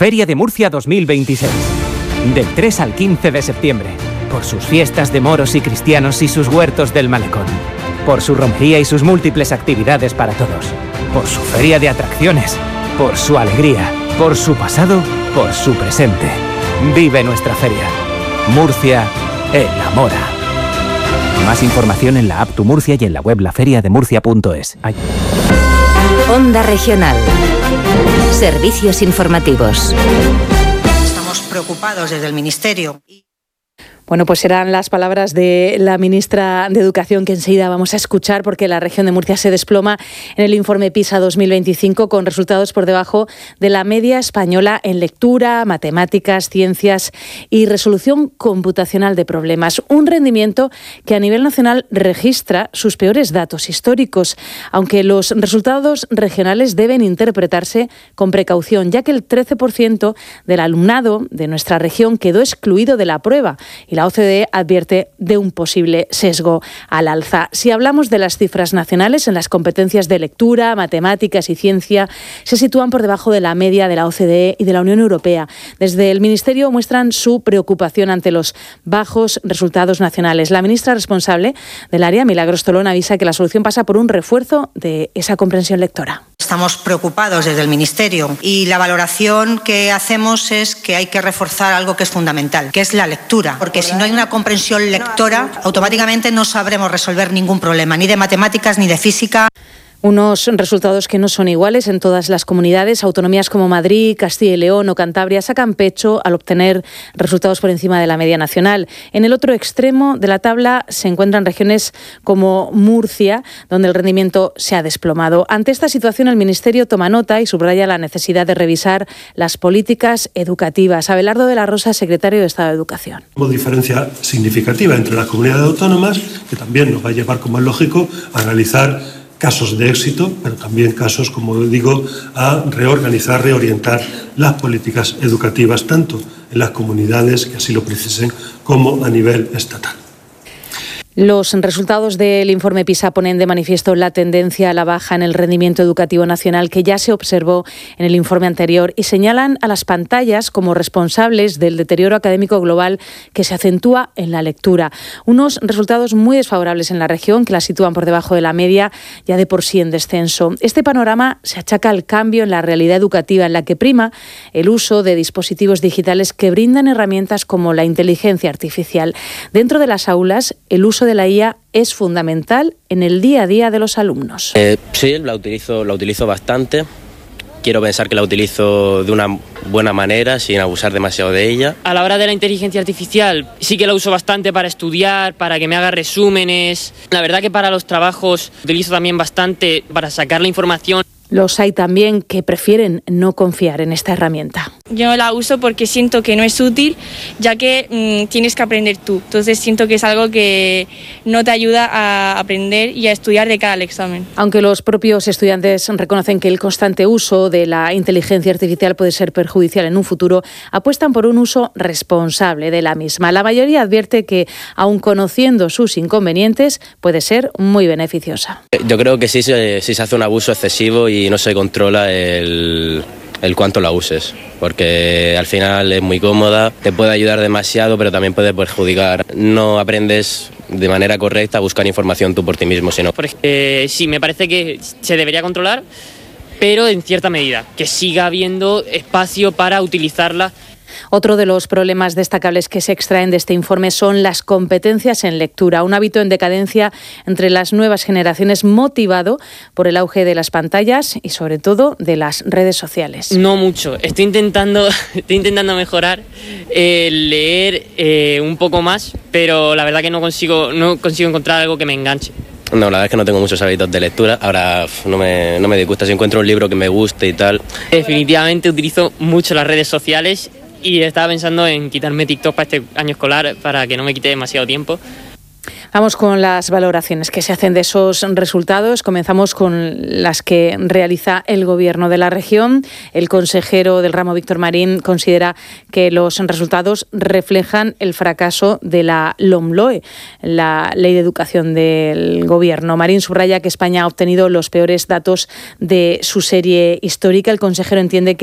Feria de Murcia 2026. Del 3 al 15 de septiembre. Por sus fiestas de moros y cristianos y sus huertos del malecón. Por su romería y sus múltiples actividades para todos. Por su feria de atracciones. Por su alegría. Por su pasado. Por su presente. Vive nuestra feria. Murcia enamora. Más información en la app Tu Murcia y en la web laferiademurcia.es. Onda Regional. Servicios informativos. Estamos preocupados desde el Ministerio. Bueno, pues serán las palabras de la ministra de Educación que enseguida vamos a escuchar, porque la región de Murcia se desploma en el informe PISA 2025 con resultados por debajo de la media española en lectura, matemáticas, ciencias y resolución computacional de problemas. Un rendimiento que a nivel nacional registra sus peores datos históricos, aunque los resultados regionales deben interpretarse con precaución, ya que el 13% del alumnado de nuestra región quedó excluido de la prueba y la OCDE advierte de un posible sesgo al alza. Si hablamos de las cifras nacionales, en las competencias de lectura, matemáticas y ciencia se sitúan por debajo de la media de la OCDE y de la Unión Europea. Desde el Ministerio muestran su preocupación ante los bajos resultados nacionales. La ministra responsable del área, Milagros Tolón, avisa que la solución pasa por un refuerzo de esa comprensión lectora. Estamos preocupados desde el Ministerio y la valoración que hacemos es que hay que reforzar algo que es fundamental, que es la lectura, porque si no hay una comprensión lectora, automáticamente no sabremos resolver ningún problema, ni de matemáticas ni de física. Unos resultados que no son iguales en todas las comunidades. Autonomías como Madrid, Castilla y León o Cantabria sacan pecho al obtener resultados por encima de la media nacional. En el otro extremo de la tabla se encuentran regiones como Murcia, donde el rendimiento se ha desplomado. Ante esta situación, el Ministerio toma nota y subraya la necesidad de revisar las políticas educativas. Abelardo de la Rosa, secretario de Estado de Educación. Una diferencia significativa entre las comunidades autónomas, que también nos va a llevar, como es lógico, a analizar casos de éxito, pero también casos, como digo, a reorganizar, reorientar las políticas educativas, tanto en las comunidades que así lo precisen, como a nivel estatal. Los resultados del informe PISA ponen de manifiesto la tendencia a la baja en el rendimiento educativo nacional que ya se observó en el informe anterior y señalan a las pantallas como responsables del deterioro académico global que se acentúa en la lectura. Unos resultados muy desfavorables en la región que la sitúan por debajo de la media, ya de por sí en descenso. Este panorama se achaca al cambio en la realidad educativa en la que prima el uso de dispositivos digitales que brindan herramientas como la inteligencia artificial. Dentro de las aulas, el uso de la IA es fundamental en el día a día de los alumnos. Sí, la utilizo bastante. Quiero pensar que la utilizo de una buena manera, sin abusar demasiado de ella. A la hora de la inteligencia artificial sí que la uso bastante para estudiar, para que me haga resúmenes. La verdad que para los trabajos utilizo también bastante para sacar la información. Los hay también que prefieren no confiar en esta herramienta. Yo la uso porque siento que no es útil, ya que tienes que aprender tú. Entonces siento que es algo que no te ayuda a aprender y a estudiar de cara al examen. Aunque los propios estudiantes reconocen que el constante uso de la inteligencia artificial puede ser perjudicial en un futuro, apuestan por un uso responsable de la misma. La mayoría advierte que, aun conociendo sus inconvenientes, puede ser muy beneficiosa. Yo creo que sí se hace un abuso excesivo y no se controla el cuánto la uses, porque al final es muy cómoda, te puede ayudar demasiado, pero también puede perjudicar. No aprendes de manera correcta a buscar información tú por ti mismo, sino... Sí, me parece que se debería controlar, pero en cierta medida, que siga habiendo espacio para utilizarla. Otro de los problemas destacables que se extraen de este informe son las competencias en lectura, un hábito en decadencia entre las nuevas generaciones motivado por el auge de las pantallas y sobre todo de las redes sociales. No mucho, estoy intentando mejorar, leer un poco más, pero la verdad que no consigo encontrar algo que me enganche. No, la verdad es que no tengo muchos hábitos de lectura. Ahora no me disgusta si encuentro un libro que me guste y tal. Definitivamente utilizo mucho las redes sociales y estaba pensando en quitarme TikTok para este año escolar para que no me quite demasiado tiempo. Vamos con las valoraciones que se hacen de esos resultados. Comenzamos con las que realiza el Gobierno de la región. El consejero del ramo, Víctor Marín, considera que los resultados reflejan el fracaso de la LOMLOE, la Ley de Educación del Gobierno. Marín subraya que España ha obtenido los peores datos de su serie histórica. El consejero entiende que